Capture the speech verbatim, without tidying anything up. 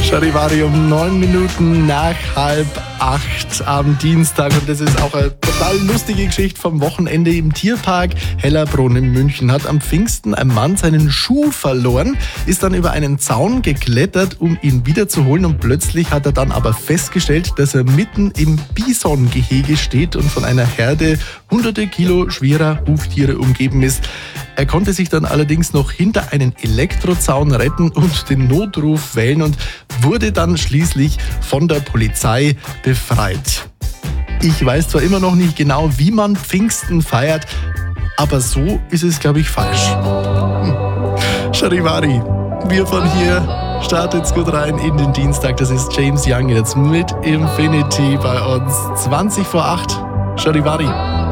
Charivari um neun Minuten nach halb acht am Dienstag. Und das ist auch eine total lustige Geschichte vom Wochenende im Tierpark Hellerbrunn in München. Hat am Pfingsten ein Mann seinen Schuh verloren, ist dann über einen Zaun geklettert, um ihn wiederzuholen. Und plötzlich hat er dann aber festgestellt, dass er mitten im Bisongehege steht und von einer Herde hunderte Kilo schwerer Huftiere umgeben ist. Er konnte sich dann allerdings noch hinter einen Elektrozaun retten und den Notruf wählen und wurde dann schließlich von der Polizei befreit. Ich weiß zwar immer noch nicht genau, wie man Pfingsten feiert, aber so ist es, glaube ich, falsch. Hm. Charivari, wir von hier, startet's gut rein in den Dienstag. Das ist James Young jetzt mit Infinity bei uns. zwanzig vor acht. Charivari.